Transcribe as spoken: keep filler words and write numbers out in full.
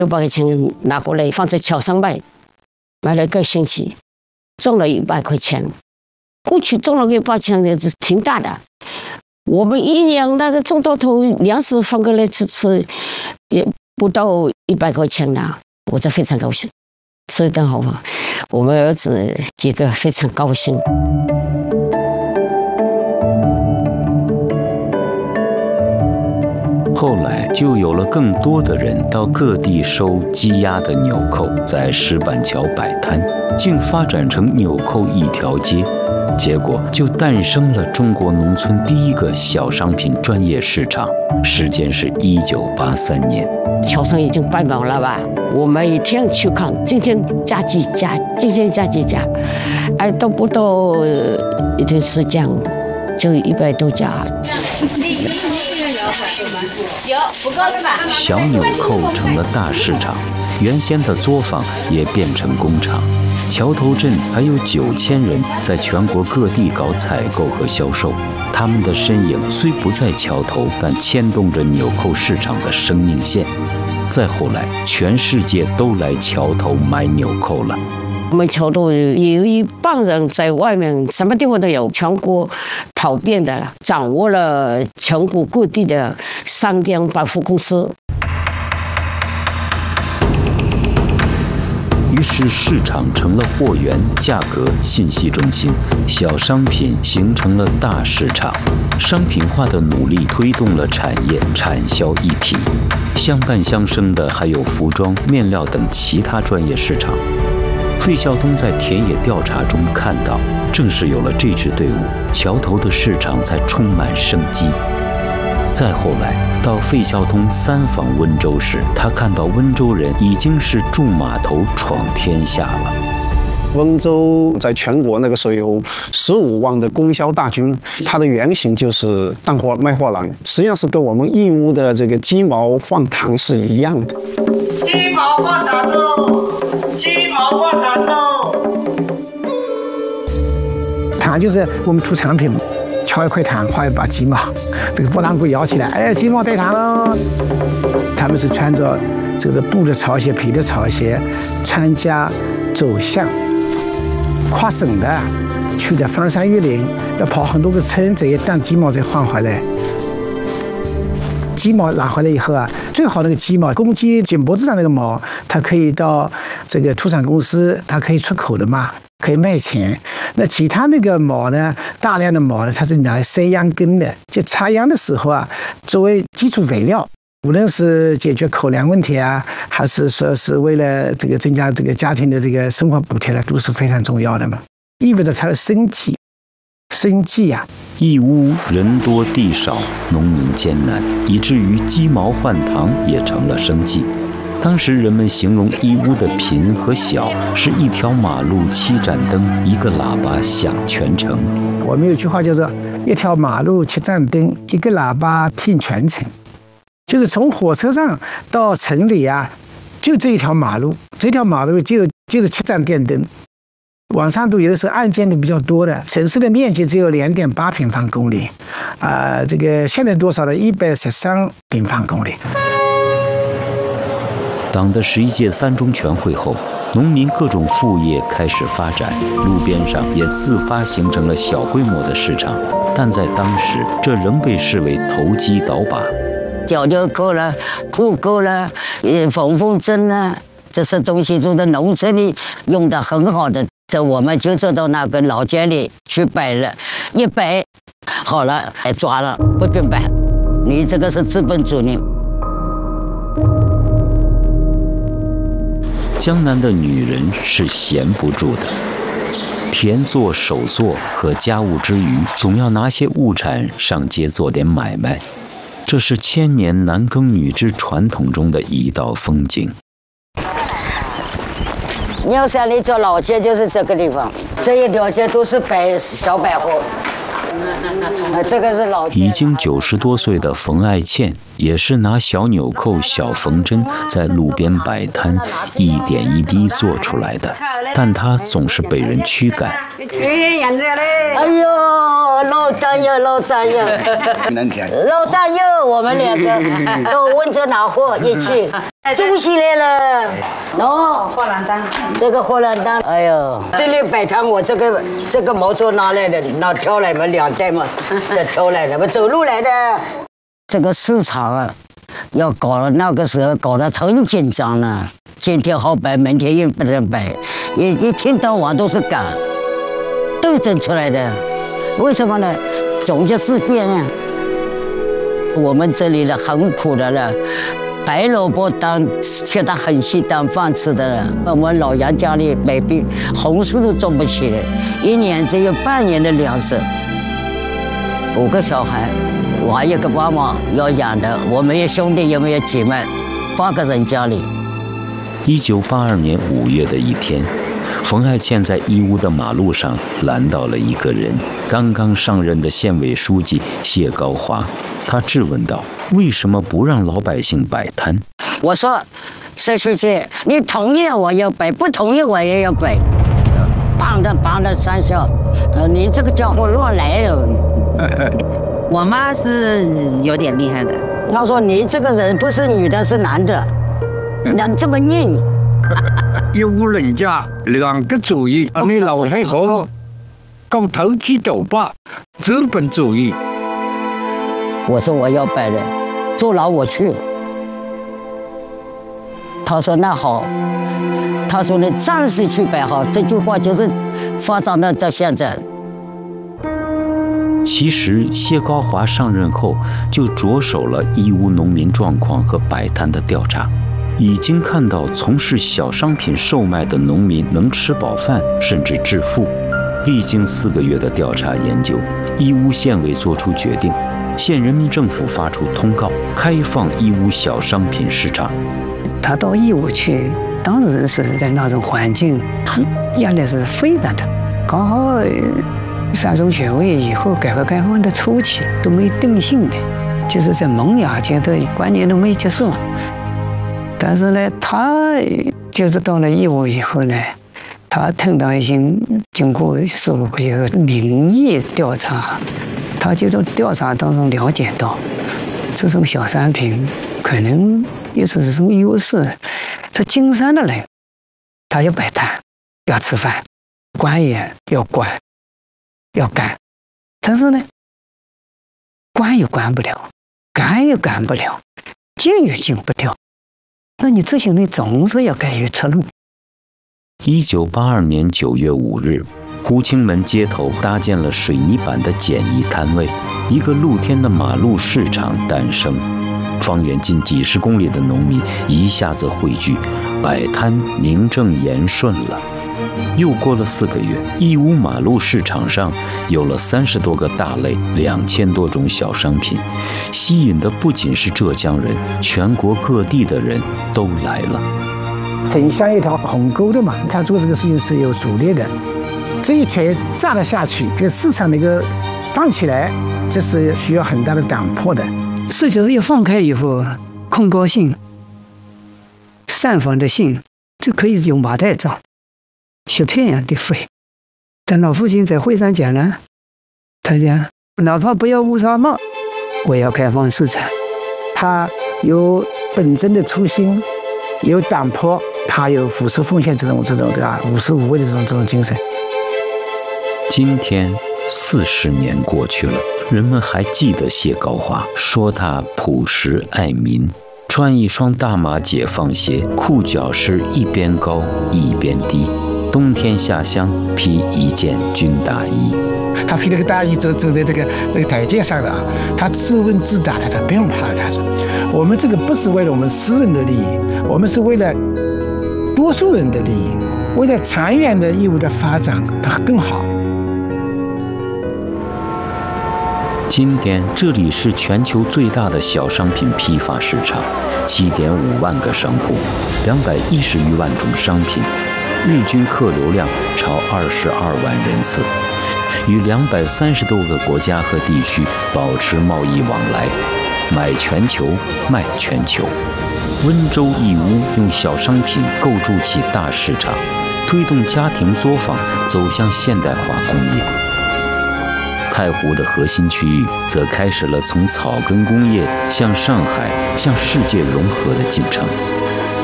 六百块钱拿过来放在桥上卖，卖了一个星期，挣了一百块钱。过去挣了一百块钱也是挺大的。我们一年那个种到头粮食放过来吃吃，也不到一百块钱了，我就非常高兴。所以正好，我们儿子几个非常高兴。 后来就有了更多的人到各地收积压的纽扣，在石板桥摆摊，竟发展成纽扣一条街。结果就诞生了中国农村第一个小商品专业市场，时间是一九八三年。 桥上已经摆满了吧？我每天去看，今天加几家，今天加几家，哎，都不到一段时间，就一百多家。 有不够是吧？ 小纽扣成了大市场，原先的作坊也变成工厂。桥头镇还有九千人在全国各地搞采购和销售，他们的身影虽不在桥头，但牵动着纽扣市场的生命线。再后来，全世界都来桥头买纽扣了。 我们桥头有一帮人在外面，什么地方都有，全国跑遍的了，掌握了全国各地的商店、百货公司。 于是市场成了货源、价格、信息中心，小商品形成了大市场。商品化的努力推动了产业产销一体，相伴相生的还有服装、面料等其他专业市场。费孝通在田野调查中看到，正是有了这支队伍，桥头的市场才充满生机。再后来，到费孝通三访温州时，他看到温州人已经是驻码头闯天下了。 温州在全国那个时候有十五万的供销大军，它的原型就是蛋货卖货郎，实际上是跟我们义乌的这个鸡毛换糖是一样的。 鸡毛换糖喽，鸡毛换糖喽。 糖就是我们出产品。敲一块糖，画一把鸡毛，这个拨浪鼓摇起来，哎，鸡毛对糖喽！他们是穿着这个布的草鞋、皮的草鞋，参加走巷、跨省的，去的翻山越岭，要跑很多个村，这些当鸡毛再换回来。鸡毛拿回来以后啊，最好那个鸡毛，公鸡颈脖子上那个毛，它可以到这个土产公司，它可以出口的嘛。可以卖钱，那其他那个毛呢？大量的毛呢，它是拿来塞秧根的。就插秧的时候啊，作为基础肥料，无论是解决口粮问题啊，还是说是为了这个增加这个家庭的这个生活补贴呢，都是非常重要的嘛。意味着它的生计，生计啊。 义乌人多地少，农民艰难，以至于鸡毛换糖也成了生计。当时人们形容义乌的贫和小是一条马路七盏灯，一个喇叭响全城。 我们有句话叫做一条马路七盏灯，一个喇叭听全城。就是从火车上到城里啊，就这一条马路，这条马路就就是七盏电灯。往上都有的时候案件的比较多的，城市的面积只有两点八平方公里，啊、呃，这个现在多少呢？一百十三平方公里。 党的十一届三中全会后，农民各种副业开始发展，路边上也自发形成了小规模的市场，但在当时，这仍被视为投机倒把。 九九扣了，铺钩了，呃，缝缝针啊，这些东西都在农村里用的很好的，这我们就走到那个老街里去摆了，一摆好了，哎，抓了，不准摆，你这个是资本主义。 江南的女人是闲不住的，田作、手作和家务之余，总要拿些物产上街做点买卖，这是千年男耕女织传统中的一道风景。 牛山里走老街就是这个地方，这一条街都是摆小百货。这个是老已经九十多岁的冯爱倩，也是拿小纽扣、小缝针在路边摆摊，一点一滴做出来的。但她总是被人驱赶。 哎呦， 我老战友，老战友，老战友，我们两个都闻着恼火一起种起来了。喏， 荷兰蛋， 这个荷兰蛋，哎呦，这里摆摊我这个这个毛竹拿来的，拿挑来嘛，两袋嘛，这挑来的，我走路来的。这个市场啊，要搞了，那个时候搞得很紧张了，今天好摆，明天又不能摆，一一天到晚都是赶，斗争出来的。为什么呢？总是事变啊。我们这里的很苦的了，白萝卜当吃得很稀当饭吃的了。我们老杨家里没病，红薯都种不起来，一年只有半年的粮食。五个小孩，我还有个妈妈要养的，我没有兄弟也没有姐妹，八个人家里。 一九八二年五月的一天，冯爱倩在义乌的马路上拦到了一个人，刚刚上任的县委书记谢高华。他质问道：“为什么不让老百姓摆摊？” 我说：“谢书记，你同意我要摆，不同意我也要摆。”梆的梆的三下，呃，你这个家伙乱来了。 我妈是有点厉害的。 他说：“你这个人不是女的，是男的，人这么硬。” 义乌人家两个主义，你老太婆搞投机倒把，资本主义。 我说我要摆的，坐牢我去。他说那好，他说你暂时去摆好，这句话就是发展到到现在。 其实谢高华上任后就着手了义乌农民状况和摆摊的调查，已经看到从事小商品售卖的农民能吃饱饭，甚至致富。历经四个月的调查研究，义乌县委作出决定，县人民政府发出通告，开放义乌小商品市场。 他到义乌去，当时是在那种环境，压力是非常的。刚好三中全会以后，改革开放的初期都没定性的，就是在萌芽阶段，观念都没结束。但是呢，他就是到了义乌以后呢，他听到一些经过事务一个民意调查，他就从调查当中了解到，这种小商品可能也是这种优势。这经商的人，他要摆摊，要吃饭，官也要管，要干，但是呢，管也管不了，干也干不了，进也进不掉。那你这些人总是要给予出路。 一九八二年九月五日，胡清门街头搭建了水泥板的简易摊位，一个露天的马路市场诞生。方圆近几十公里的农民一下子汇聚，摆摊名正言顺了。又过了四个月，义乌马路市场上有了三十多个大类，两千多种小商品，吸引的不仅是浙江人，全国各地的人都来了。 城乡一条鸿沟的嘛，他做这个事情是有阻力的。这一条炸了下去，跟市场那个荡起来，这是需要很大的胆魄的。 事就是一放开以后，控高性、散发的性，就可以用麻袋造。雪片一样的飞。但老父亲在会上讲呢，他讲哪怕不要乌纱帽，我要开放市场。 他有本真的初心，有胆魄，他有付出奉献这种这种对吧，无私无畏的这种这种精神。 今天四十年过去了，人们还记得谢高华，说他朴实爱民，穿一双大码解放鞋，裤脚是一边高一边低，冬天下乡披一件军大衣。 他披了个大衣走走在这个那个台阶上啊，他自问自答的，他不用怕。他说：“我们这个不是为了我们私人的利益，我们是为了多数人的利益，为了长远的义务的发展，它更好。” 今天这里是全球最大的小商品批发市场，七点五万个商铺，两百一十余万种商品，日均客流量超二十二万人次，与两百三十多个国家和地区保持贸易往来，买全球，卖全球。温州义乌用小商品构筑起大市场，推动家庭作坊走向现代化工业。 太湖的核心区域则开始了从草根工业向上海、向世界融合的进程。